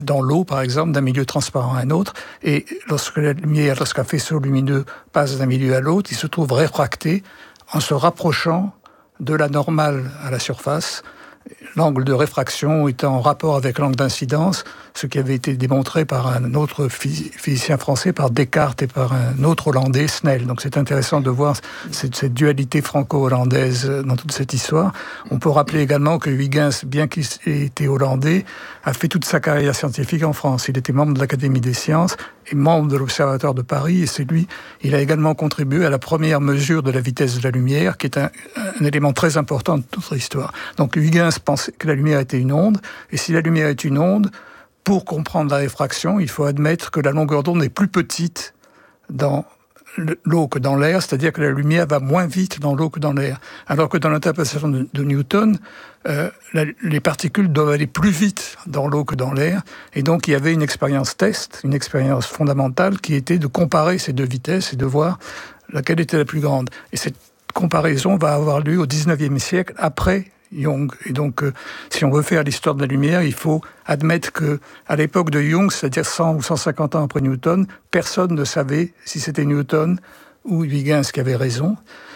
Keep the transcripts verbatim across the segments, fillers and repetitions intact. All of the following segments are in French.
dans l'eau, par exemple, d'un milieu transparent à un autre. Et lorsque la lumière, lorsqu'un faisceau lumineux passe d'un milieu à l'autre, il se trouve réfracté en se rapprochant de la normale à la surface, l'angle de réfraction étant en rapport avec l'angle d'incidence, ce qui avait été démontré par un autre physicien français, par Descartes et par un autre Hollandais, Snell. Donc c'est intéressant de voir cette, cette dualité franco-hollandaise dans toute cette histoire. On peut rappeler également que Huygens, bien qu'il ait été hollandais, a fait toute sa carrière scientifique en France. Il était membre de l'Académie des sciences et membre de l'Observatoire de Paris, et c'est lui, il a également contribué à la première mesure de la vitesse de la lumière, qui est un, un élément très important de notre histoire. Donc Huygens pensait que la lumière était une onde, et si la lumière est une onde, pour comprendre la réfraction, il faut admettre que la longueur d'onde est plus petite dans l'eau que dans l'air, c'est-à-dire que la lumière va moins vite dans l'eau que dans l'air. Alors que dans l'interprétation de, de Newton, euh, la, les particules doivent aller plus vite dans l'eau que dans l'air. Et donc il y avait une expérience test, une expérience fondamentale qui était de comparer ces deux vitesses et de voir laquelle était la plus grande. Et cette comparaison va avoir lieu au dix-neuvième siècle, après Young. Et donc, euh, si on veut faire l'histoire de la lumière, il faut admettre que, à l'époque de Young, c'est-à-dire cent ou cent cinquante ans après Newton, personne ne savait si c'était Newton ou Huygens qui avait raison.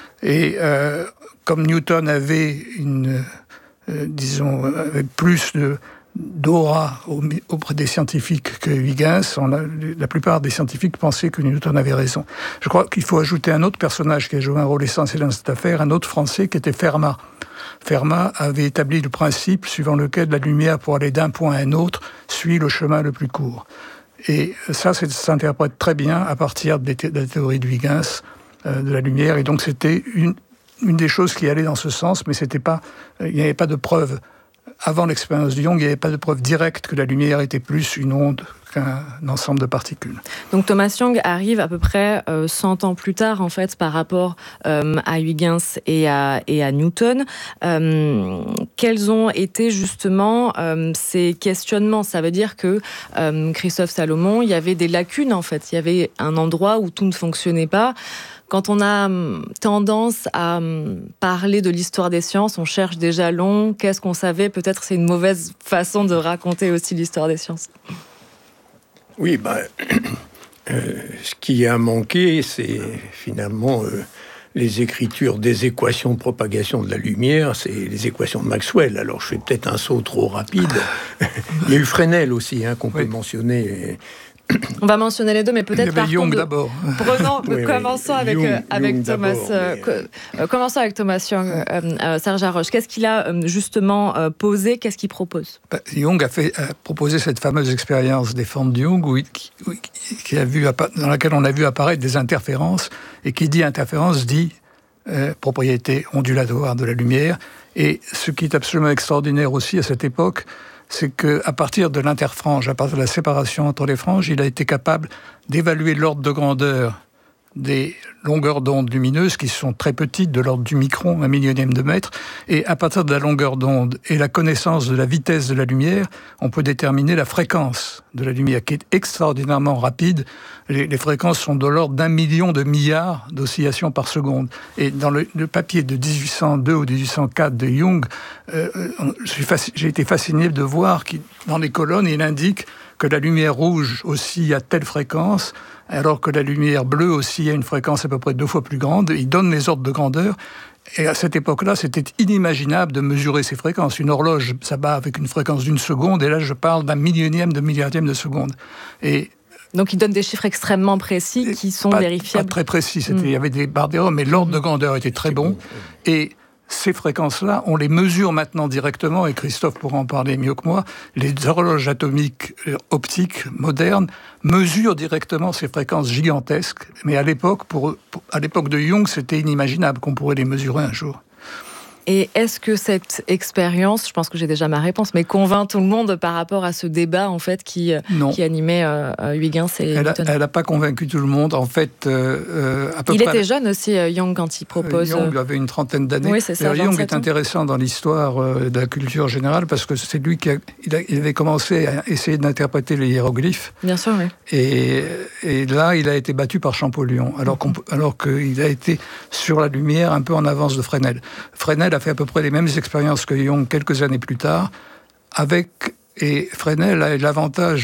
Et euh, comme Newton avait une, euh, disons, avait plus de d'aura auprès des scientifiques que Huygens, on a, la plupart des scientifiques pensaient que Newton avait raison. Je crois qu'il faut ajouter un autre personnage qui a joué un rôle essentiel dans cette affaire, un autre Français qui était Fermat. Fermat avait établi le principe suivant lequel la lumière, pour aller d'un point à un autre, suit le chemin le plus court. Et ça, ça s'interprète très bien à partir de la théorie de Huygens euh, de la lumière. Et donc, c'était une, une des choses qui allait dans ce sens, mais c'était pas, il n'y avait pas de preuve. Avant l'expérience de Young, il n'y avait pas de preuve directe que la lumière était plus une onde qu'un ensemble de particules. Donc Thomas Young arrive à peu près euh, cent ans plus tard, en fait, par rapport euh, à Huygens et à, et à Newton. Euh, quels ont été justement euh, ces questionnements ? Ça veut dire que euh, Christophe Salomon, il y avait des lacunes, en fait. Il y avait un endroit où tout ne fonctionnait pas. Quand on a tendance à parler de l'histoire des sciences, on cherche des jalons. Qu'est-ce qu'on savait ? Peut-être c'est une mauvaise façon de raconter aussi l'histoire des sciences. Oui, ben, euh, ce qui a manqué, c'est finalement euh, les écritures des équations de propagation de la lumière, c'est les équations de Maxwell. Alors, je fais peut-être un saut trop rapide. Il y a eu Fresnel aussi, hein, qu'on oui. peut mentionner. On va mentionner les deux, mais peut-être par Young contre, d'abord. Prenons, oui, commençons oui. avec Young, euh, avec Young Thomas. Euh, mais... euh, commençons avec Thomas Young, euh, euh, Serge Haroche. Qu'est-ce qu'il a euh, justement euh, posé ? Qu'est-ce qu'il propose ? bah, Young a, fait, a proposé cette fameuse expérience des formes de Young, où il, qui, qui a vu, dans laquelle on a vu apparaître des interférences, et qui dit interférence dit euh, propriété ondulatoire de la lumière. Et ce qui est absolument extraordinaire aussi à cette époque, c'est qu'à partir de l'interfrange, à partir de la séparation entre les franges, il a été capable d'évaluer l'ordre de grandeur des longueurs d'onde lumineuses qui sont très petites, de l'ordre du micron, un millionième de mètre, et à partir de la longueur d'onde et la connaissance de la vitesse de la lumière, on peut déterminer la fréquence de la lumière, qui est extraordinairement rapide. Les, les fréquences sont de l'ordre d'un million de milliards d'oscillations par seconde. Et dans le, le papier de dix-huit cent deux ou dix-huit cent quatre de Young, euh, j'ai été fasciné de voir que dans les colonnes, il indique que la lumière rouge oscille à telle fréquence, alors que la lumière bleue oscille à une fréquence à peu près deux fois plus grande. Il donne les ordres de grandeur. Et à cette époque-là, c'était inimaginable de mesurer ces fréquences. Une horloge, ça bat avec une fréquence d'une seconde, et là, je parle d'un millionième de milliardième de seconde. Et donc, il donne des chiffres extrêmement précis qui sont pas, vérifiables. Pas très précis, c'était, mmh. il y avait des barres d'erreur, mais l'ordre de grandeur était très bon. Et ces fréquences-là, on les mesure maintenant directement, et Christophe pourra en parler mieux que moi. Les horloges atomiques euh, optiques modernes mesurent directement ces fréquences gigantesques. Mais à l'époque, pour, pour, à l'époque de Young, c'était inimaginable qu'on pourrait les mesurer un jour. Et est-ce que cette expérience, je pense que j'ai déjà ma réponse, mais convainc tout le monde par rapport à ce débat en fait qui, qui animait euh, Huygens et elle Newton ? Elle n'a pas convaincu tout le monde. En fait, euh, à peu il près. était jeune aussi, euh, Young, quand il propose. Euh, Young avait une trentaine d'années. Oui, c'est ça. Young est intéressant dans l'histoire euh, de la culture générale parce que c'est lui qui a, il, a, il avait commencé à essayer d'interpréter les hiéroglyphes. Bien sûr, oui. Et, et là, il a été battu par Champollion, alors, qu'on, alors qu'il a été sur la lumière un peu en avance de Fresnel. Fresnel a fait à peu près les mêmes expériences que Young quelques années plus tard, avec Et Fresnel a eu l'avantage